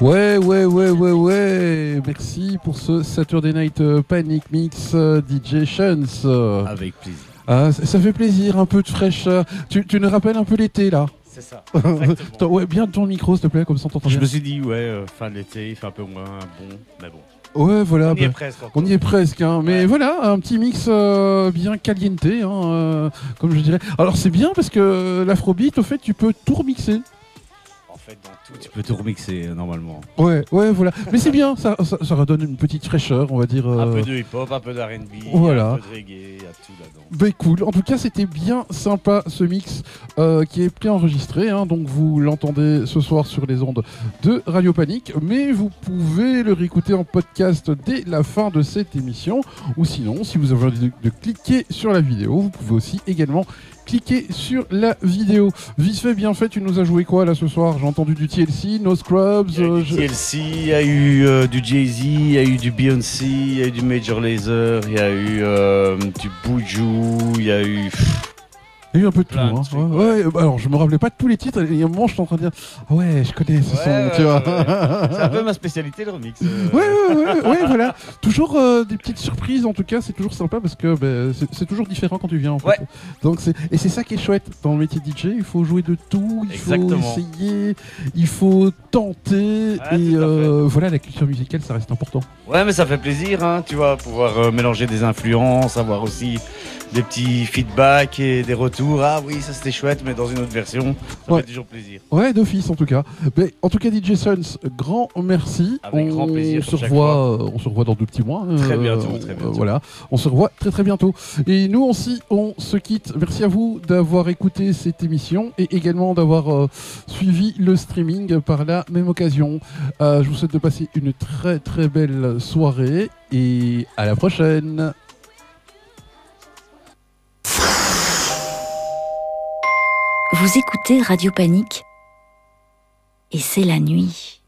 Ouais. Merci pour ce Saturday Night Panic Mix DJ Chance. Avec plaisir. Ça fait plaisir, un peu de fraîcheur. Tu nous rappelles un peu l'été là. C'est ça. Ouais, bien dans le micro s'il te plaît, comme ça on t'entend bien. Je me suis dit, fin de l'été, il fait un peu moins bon, mais bon. Ouais, voilà. On y est presque. On y est presque, hein. Mais voilà, un petit mix bien caliente, hein, comme je dirais. Alors c'est bien parce que l'afrobeat, au fait, tu peux tout remixer. En fait, dans tout, tu peux tout remixer normalement. Ouais, voilà. Mais c'est bien, ça redonne une petite fraîcheur, on va dire. Un peu de hip-hop, un peu d'R&B, voilà. un peu de reggae, il y a tout là-dedans. Cool. En tout cas, c'était bien sympa ce mix qui est préenregistré. Hein, donc vous l'entendez ce soir sur les ondes de Radio Panique, mais vous pouvez le réécouter en podcast dès la fin de cette émission. Ou sinon, si vous avez envie de cliquer sur la vidéo, vous pouvez aussi également cliquez sur la vidéo. Vite fait, bien fait, tu nous as joué quoi là ce soir? J'ai entendu du TLC, No Scrubs. Il y a eu du TLC, il y a eu du Jay-Z, il y a eu du Beyoncé, il y a eu du Major Lazer, il y a eu du Buju, il y a eu... Il y a eu un peu de tout. Hein. Ouais, alors je me rappelais pas de tous les titres. Il y a un moment, je suis en train de dire ah ouais, je connais ce son, tu vois. C'est un peu ma spécialité, le remix. Ouais, voilà. Toujours des petites surprises, en tout cas, c'est toujours sympa parce que c'est toujours différent quand tu viens. En fait. Donc et c'est ça qui est chouette dans le métier de DJ. Il faut jouer de tout, il faut essayer, il faut tenter. Et voilà, la culture musicale, ça reste important. Ouais, mais ça fait plaisir, hein, tu vois, pouvoir mélanger des influences, avoir aussi des petits feedbacks et des retours. Ah oui, ça c'était chouette, mais dans une autre version, ça fait toujours plaisir. Ouais, d'office en tout cas. Mais en tout cas, DJ Suns, grand merci. Avec grand plaisir. On se revoit dans 2 petits mois. Très bientôt. Voilà, on se revoit très bientôt. Et nous aussi, on se quitte. Merci à vous d'avoir écouté cette émission et également d'avoir suivi le streaming par la même occasion. Je vous souhaite de passer une très belle soirée et à la prochaine. Vous écoutez Radio Panique et c'est la nuit.